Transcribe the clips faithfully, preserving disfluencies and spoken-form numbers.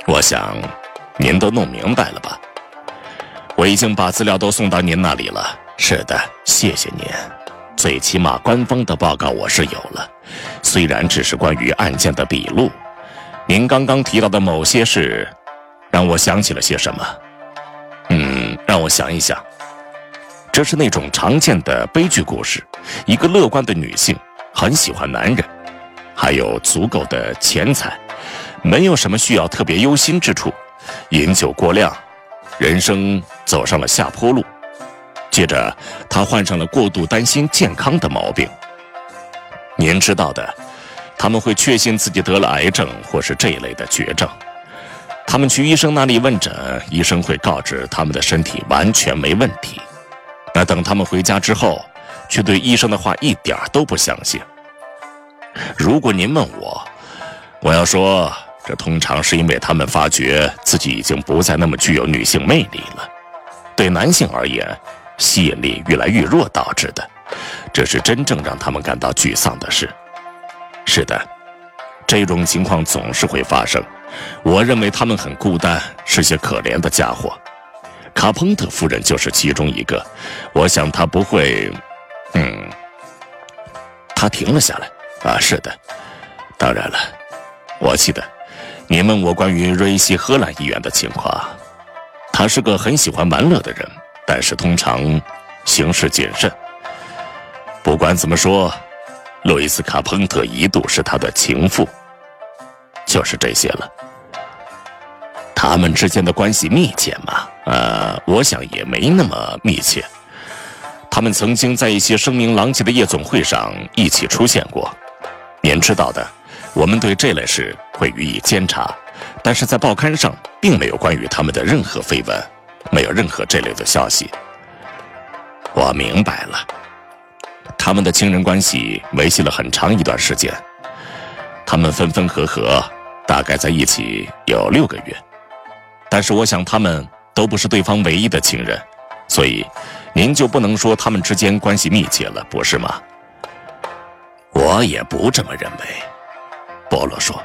我想您都弄明白了吧？我已经把资料都送到您那里了。是的，谢谢您。最起码官方的报告我是有了，虽然只是关于案件的笔录。您刚刚提到的某些事，让我想起了些什么。嗯，让我想一想。这是那种常见的悲剧故事，一个乐观的女性很喜欢男人，还有足够的钱财，没有什么需要特别忧心之处，饮酒过量，人生走上了下坡路。接着她患上了过度担心健康的毛病。您知道的，他们会确信自己得了癌症或是这一类的绝症。他们去医生那里问诊，医生会告知他们的身体完全没问题。那等他们回家之后，却对医生的话一点都不相信。如果您问我，我要说，这通常是因为他们发觉自己已经不再那么具有女性魅力了。对男性而言，吸引力越来越弱导致的，这是真正让他们感到沮丧的事。是的，这种情况总是会发生。我认为他们很孤单，是些可怜的家伙。卡彭特夫人就是其中一个。我想她不会……嗯，她停了下来。啊，是的，当然了，我记得你问我关于瑞西荷兰医院的情况。他是个很喜欢玩乐的人，但是通常行事谨慎。不管怎么说，路易斯·卡彭特一度是他的情妇。就是这些了。他们之间的关系密切吗？呃，我想也没那么密切。他们曾经在一些声名狼藉的夜总会上一起出现过。您知道的，我们对这类事会予以监察，但是在报刊上并没有关于他们的任何绯闻，没有任何这类的消息。我明白了，他们的情人关系维系了很长一段时间，他们分分合合，大概在一起有六个月。但是我想他们都不是对方唯一的情人，所以您就不能说他们之间关系密切了，不是吗？我也不这么认为，波罗说。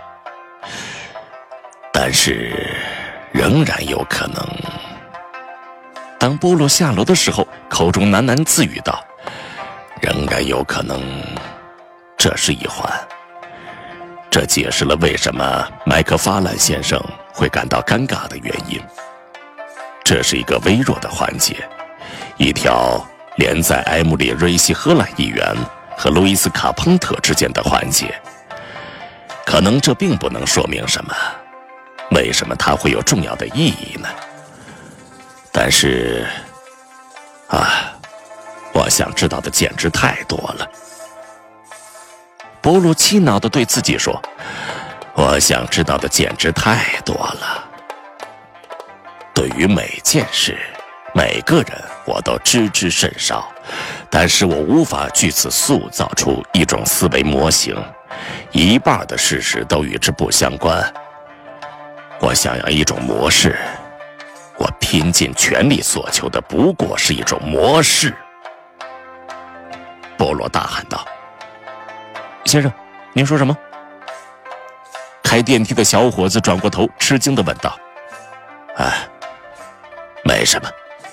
但是仍然有可能。当波罗下楼的时候，口中喃喃自语道：仍然有可能，这是一环。这解释了为什么麦克法兰先生会感到尴尬的原因。这是一个微弱的环节，一条连在埃姆里·瑞西荷兰议员和路易斯·卡彭特之间的环节。可能这并不能说明什么，为什么它会有重要的意义呢？但是，啊，我想知道的简直太多了。波罗气恼地对自己说：我想知道的简直太多了。对于每件事，每个人，我都知之甚少，但是我无法据此塑造出一种思维模型，一半的事实都与之不相关。我想要一种模式，我拼尽全力所求的不过是一种模式。波罗大喊道：先生，您说什么？开电梯的小伙子转过头，吃惊地问道：哎，没什么。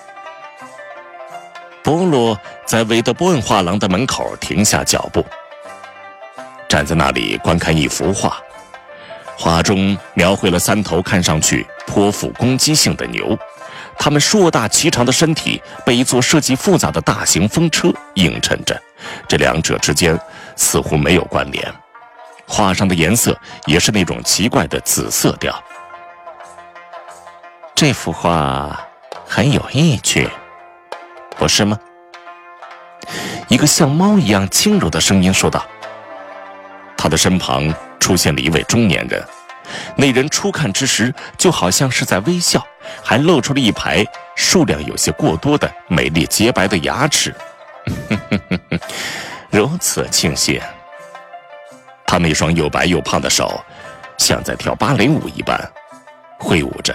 波罗在韦德波恩画廊的门口停下脚步，站在那里观看一幅画。画中描绘了三头看上去颇富攻击性的牛，它们硕大颀长的身体被一座设计复杂的大型风车映衬着，这两者之间似乎没有关联。画上的颜色也是那种奇怪的紫色调。这幅画很有意趣，不是吗？一个像猫一样轻柔的声音说道。他的身旁出现了一位中年人，那人初看之时就好像是在微笑，还露出了一排数量有些过多的美丽洁白的牙齿。如此清晰。他那双又白又胖的手像在跳芭蕾舞一般挥舞着。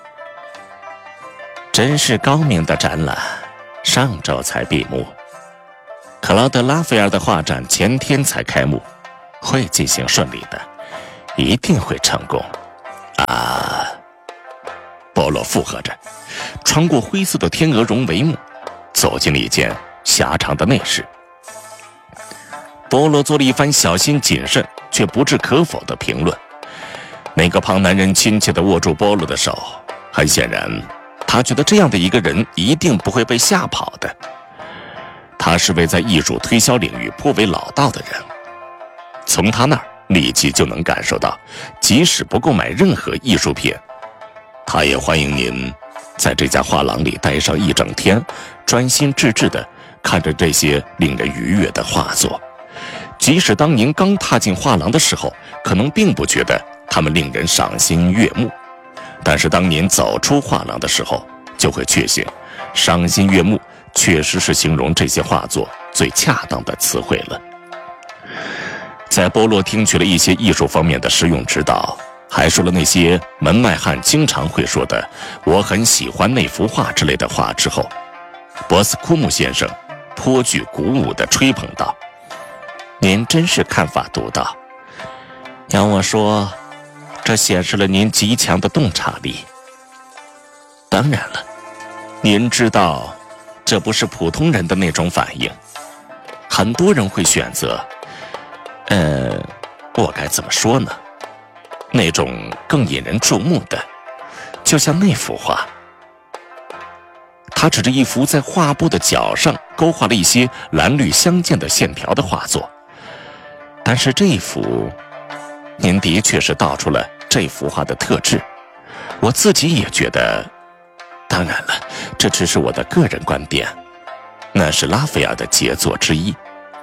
真是高明的展览，上周才闭幕。克劳德·拉斐尔的画展前天才开幕，会进行顺利的，一定会成功。啊， 罗附和着，穿过灰色的天鹅绒帷幕，走进了一间狭长的内室。波罗做了一番小心谨慎却不置可否的评论。那个胖男人亲切地握住波罗的手，很显然他觉得这样的一个人一定不会被吓跑的。他是位在艺术推销领域颇为老道的人，从他那儿立即就能感受到，即使不购买任何艺术品，他也欢迎您在这家画廊里待上一整天，专心致志地看着这些令人愉悦的画作。即使当您刚踏进画廊的时候，可能并不觉得它们令人赏心悦目，但是当您走出画廊的时候，就会确信赏心悦目确实是形容这些画作最恰当的词汇了。在波洛听取了一些艺术方面的实用指导，还说了那些门外汉经常会说的我很喜欢那幅画之类的话之后，博斯库姆先生颇具鼓舞地吹捧道：您真是看法独到，要我说，这显示了您极强的洞察力。当然了，您知道这不是普通人的那种反应，很多人会选择呃，我该怎么说呢？那种更引人注目的，就像那幅画。他指着一幅在画布的角上勾画了一些蓝绿相间的线条的画作。但是这一幅，您的确是道出了这幅画的特质。我自己也觉得，当然了，这只是我的个人观点，那是拉斐尔的杰作之一。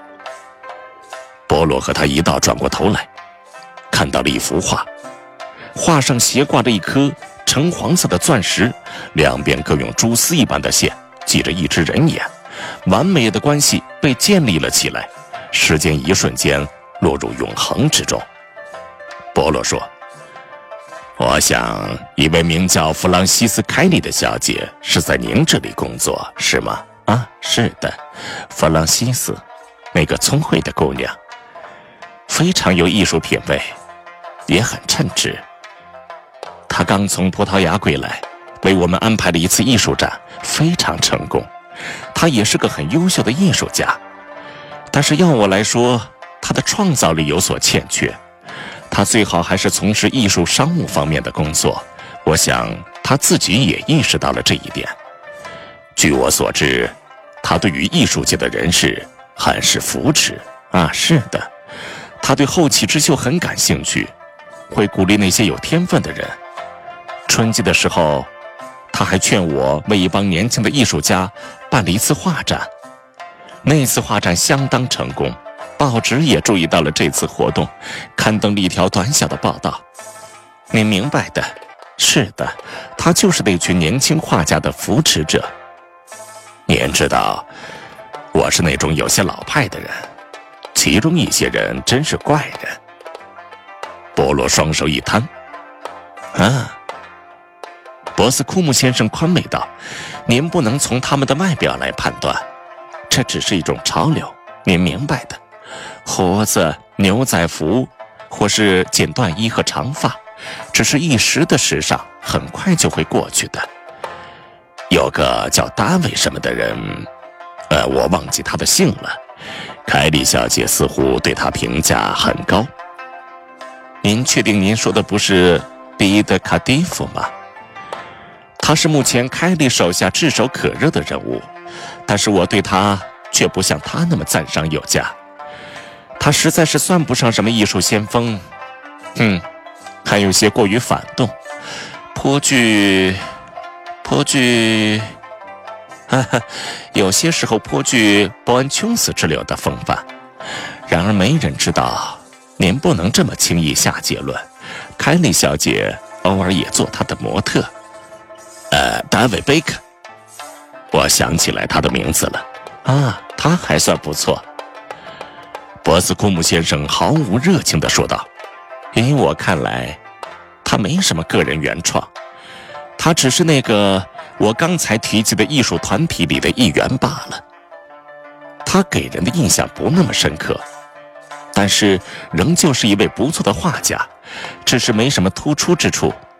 波洛和他一道转过头来，看到了一幅画，画上斜挂着一颗橙黄色的钻石，两边各用蛛丝一般的线系着一只人眼，完美的关系被建立了起来，时间一瞬间落入永恒之中。波洛说：我想一位名叫弗朗西斯·凯利的小姐是在您这里工作，是吗？啊，是的，弗朗西斯，那个聪慧的姑娘，非常有艺术品味，也很称职。她刚从葡萄牙归来，为我们安排了一次艺术展，非常成功。她也是个很优秀的艺术家，但是要我来说，她的创造力有所欠缺。她最好还是从事艺术商务方面的工作，我想她自己也意识到了这一点。据我所知，她对于艺术界的人士很是扶持啊，是的，她对后起之秀很感兴趣，会鼓励那些有天分的人。春季的时候，他还劝我为一帮年轻的艺术家办了一次画展。那次画展相当成功，报纸也注意到了这次活动，刊登了一条短小的报道。你明白的，是的，他就是那群年轻画家的扶持者。您知道，我是那种有些老派的人，其中一些人真是怪人。波洛双手一摊，啊，博斯库姆先生宽慰道：您不能从他们的外表来判断，这只是一种潮流，您明白的。胡子、牛仔服，或是剪短衣和长发，只是一时的时尚，很快就会过去的。有个叫达维什么的人，呃，我忘记他的姓了，凯莉小姐似乎对他评价很高。您确定您说的不是比德卡蒂夫吗？他是目前凯莉手下炙手可热的人物，但是我对他却不像他那么赞赏有加。他实在是算不上什么艺术先锋，嗯，还有些过于反动，颇具颇具哈哈，有些时候颇具伯恩琼斯之流的风范。然而没人知道，您不能这么轻易下结论。凯莉小姐偶尔也做他的模特。呃，达维贝克，我想起来他的名字了。啊，他还算不错。博斯库姆先生毫无热情地说道：依我看来，他没什么个人原创，他只是那个我刚才提及的艺术团体里的一员罢了。他给人的印象不那么深刻，但是仍旧是一位不错的画家，只是没什么突出之处，